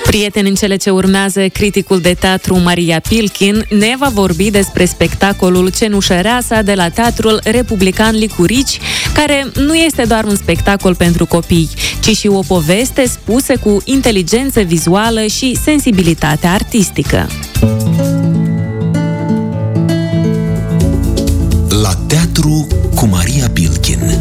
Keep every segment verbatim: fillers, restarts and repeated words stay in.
Prieteni, în cele ce urmează, criticul de teatru Maria Pilkin ne va vorbi despre spectacolul Cenușăreasa de la Teatrul Republican Licurici, care nu este doar un spectacol pentru copii, ci și o poveste spusă cu inteligență vizuală și sensibilitate artistică. La teatru cu Maria Pilkin.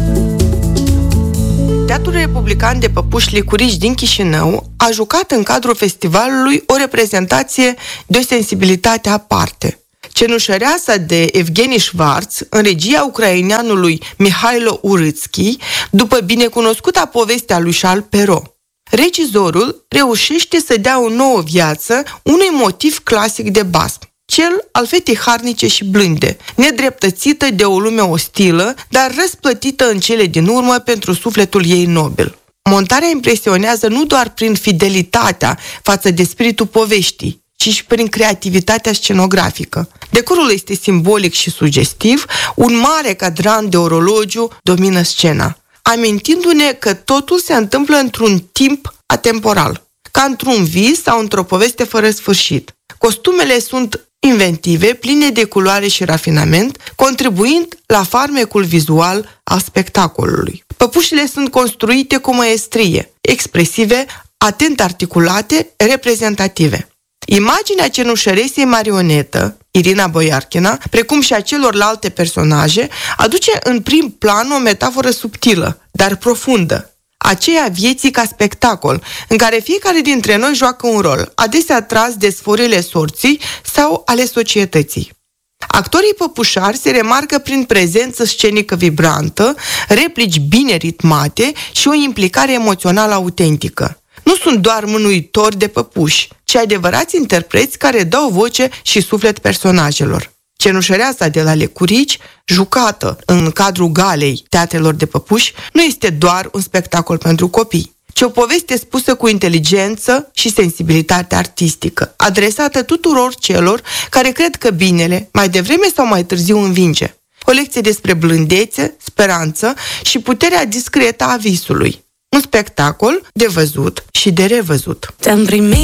Teatrul Republican de Păpuși Licurici din Chișinău a jucat în cadrul festivalului o reprezentație de o sensibilitate aparte. Cenușăreasa de Evgeni Schwartz, în regia ucraineanului Mihailo Urîtski, după binecunoscuta poveste a lui Charles Perrault. Regizorul reușește să dea o nouă viață unui motiv clasic de basm, cel al fetei harnice și blânde, nedreptățită de o lume ostilă, dar răsplătită în cele din urmă pentru sufletul ei nobil. Montarea impresionează nu doar prin fidelitatea față de spiritul poveștii, ci și prin creativitatea scenografică. Decorul este simbolic și sugestiv, un mare cadran de orologiu domină scena, amintindu-ne că totul se întâmplă într-un timp atemporal, ca într-un vis sau într-o poveste fără sfârșit. Costumele sunt inventive, pline de culoare și rafinament, contribuind la farmecul vizual al spectacolului. Păpușile sunt construite cu maestrie, expresive, atent articulate, reprezentative. Imaginea cenușăresei marionetă, Irina Boiarchina, precum și a celorlalte personaje, aduce în prim plan o metaforă subtilă, dar profundă, aceea vieții ca spectacol, în care fiecare dintre noi joacă un rol, adesea tras de sforile sorții sau ale societății. Actorii păpușari se remarcă prin prezență scenică vibrantă, replici bine ritmate și o implicare emoțională autentică. Nu sunt doar mânuitori de păpuși, ci adevărați interpreți care dau voce și suflet personajelor. Cenușăreasa de la Licurici, jucată în cadrul galei teatrelor de păpuși, nu este doar un spectacol pentru copii, ci o poveste spusă cu inteligență și sensibilitate artistică, adresată tuturor celor care cred că binele, mai devreme sau mai târziu, învinge. O lecție despre blândețe, speranță și puterea discretă a visului. Un spectacol de văzut și de revăzut.